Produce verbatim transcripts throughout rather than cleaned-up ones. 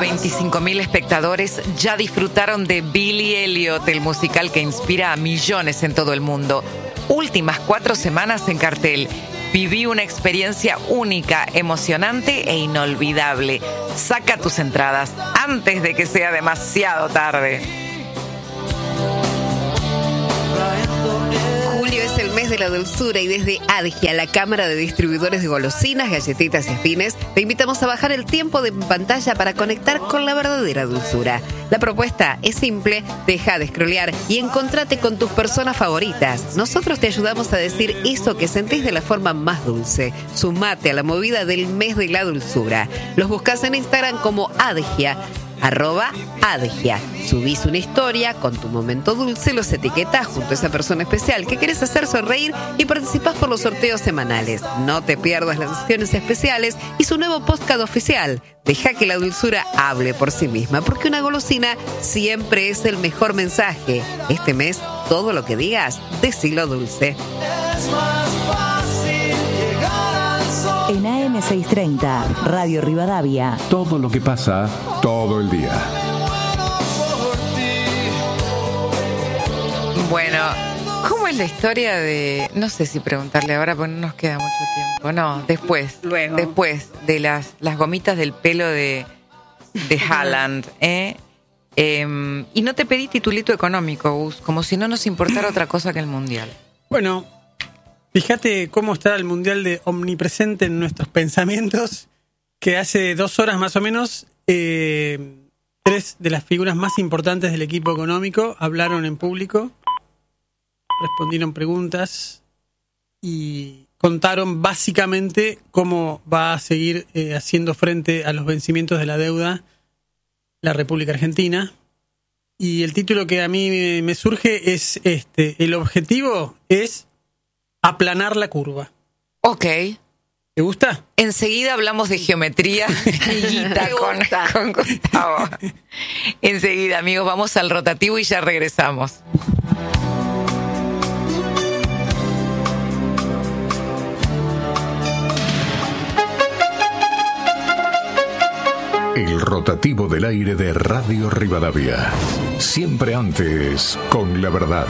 veinticinco mil espectadores ya disfrutaron de Billy Elliot, el musical que inspira a millones en todo el mundo. Últimas cuatro semanas en cartel. Viví una experiencia única, emocionante e inolvidable. Saca tus entradas antes de que sea demasiado tarde. Julio es el mes de la dulzura y desde Adgia, la Cámara de Distribuidores de Golosinas, Galletitas y Afines, te invitamos a bajar el tiempo de pantalla para conectar con la verdadera dulzura. La propuesta es simple, deja de scrollear y encontrate con tus personas favoritas. Nosotros te ayudamos a decir eso que sentís de la forma más dulce. Sumate a la movida del mes de la dulzura. Los buscas en Instagram como Adgia. Arroba Adgia. Subís una historia con tu momento dulce, los etiquetás junto a esa persona especial que querés hacer sonreír y participás por los sorteos semanales. No te pierdas las sesiones especiales y su nuevo podcast oficial. Deja que la dulzura hable por sí misma, porque una golosina siempre es el mejor mensaje. Este mes, todo lo que digas, decilo dulce. En A M seiscientos treinta, Radio Rivadavia. Todo lo que pasa, todo el día. Bueno, ¿cómo es la historia de...? No sé si preguntarle ahora porque no nos queda mucho tiempo. No, después. Luego. Después de las, las gomitas del pelo de, de Haaland. ¿eh? Eh, y no te pedí titulito económico, Gus, como si no nos importara otra cosa que el Mundial. Bueno... Fíjate cómo está el Mundial de omnipresente en nuestros pensamientos, que hace dos horas más o menos, eh, tres de las figuras más importantes del equipo económico hablaron en público, respondieron preguntas y contaron básicamente cómo va a seguir eh, haciendo frente a los vencimientos de la deuda la República Argentina. Y el título que a mí me surge es este: el objetivo es aplanar la curva. Ok. ¿Te gusta? Enseguida hablamos de geometría y guita con, con Gustavo. Enseguida, amigos, vamos al rotativo y ya regresamos. El rotativo del aire de Radio Rivadavia. Siempre antes, con la verdad.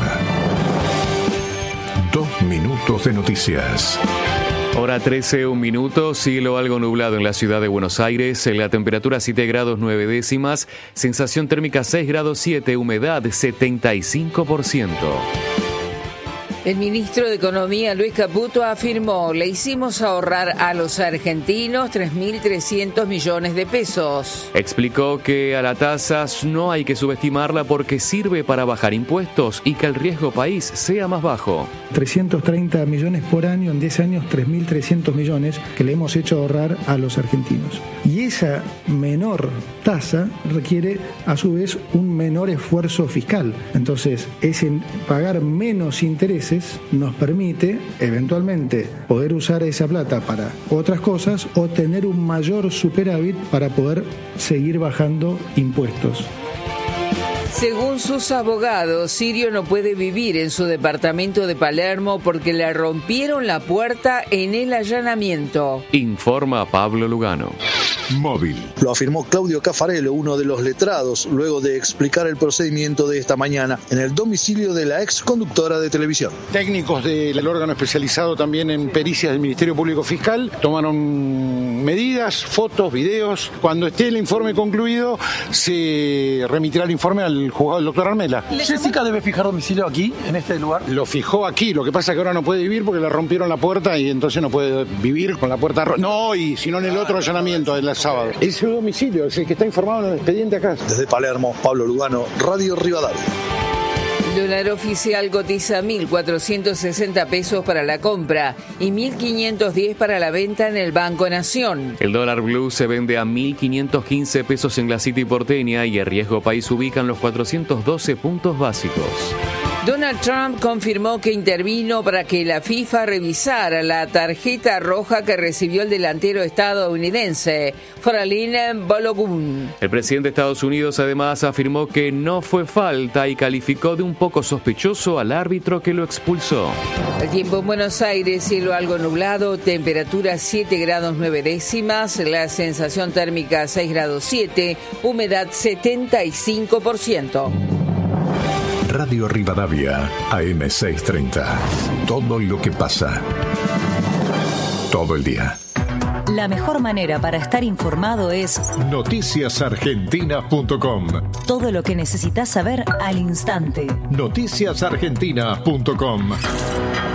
Dos minutos de noticias. Hora trece, un minuto, cielo algo nublado en la ciudad de Buenos Aires, la temperatura siete grados nueve décimas, sensación térmica seis grados siete, humedad setenta y cinco por ciento. El ministro de Economía, Luis Caputo, afirmó: le hicimos ahorrar a los argentinos tres mil trescientos millones de pesos. Explicó que a la tasa no hay que subestimarla porque sirve para bajar impuestos y que el riesgo país sea más bajo. trescientos treinta millones por año, en diez años tres mil trescientos millones que le hemos hecho ahorrar a los argentinos. Y esa menor tasa requiere a su vez un menor esfuerzo fiscal. Entonces, ese pagar menos intereses nos permite eventualmente poder usar esa plata para otras cosas o tener un mayor superávit para poder seguir bajando impuestos. Según sus abogados, Sirio no puede vivir en su departamento de Palermo porque le rompieron la puerta en el allanamiento. Informa Pablo Lugano. Móvil. Lo afirmó Claudio Caffarello, uno de los letrados, luego de explicar el procedimiento de esta mañana en el domicilio de la ex conductora de televisión. Técnicos del órgano especializado también en pericias del Ministerio Público Fiscal tomaron medidas, fotos, videos. Cuando esté el informe concluido, se remitirá el informe al juzgado del doctor Armela. ¿Jessica debe fijar domicilio aquí, en este lugar? Lo fijó aquí, lo que pasa es que ahora no puede vivir porque le rompieron la puerta y entonces no puede vivir con la puerta rota. No, y sino en el otro allanamiento del sábado. Es su domicilio, es el que está informado en el expediente acá. Desde Palermo, Pablo Lugano, Radio Rivadavia. El dólar oficial cotiza mil cuatrocientos sesenta pesos para la compra y mil quinientos diez para la venta en el Banco Nación. El dólar blue se vende a mil quinientos quince pesos en la City porteña y el riesgo país ubica en los cuatrocientos doce puntos básicos. Donald Trump confirmó que intervino para que la FIFA revisara la tarjeta roja que recibió el delantero estadounidense, Folarin Balogun. El presidente de Estados Unidos además afirmó que no fue falta y calificó de un poco sospechoso al árbitro que lo expulsó. El tiempo en Buenos Aires, cielo algo nublado, temperatura siete grados nueve décimas, la sensación térmica seis grados siete, humedad setenta y cinco por ciento. Radio Rivadavia, A M seiscientos treinta. Todo lo que pasa. Todo el día. La mejor manera para estar informado es noticias argentinas punto com. Todo lo que necesitas saber al instante. noticias argentinas punto com.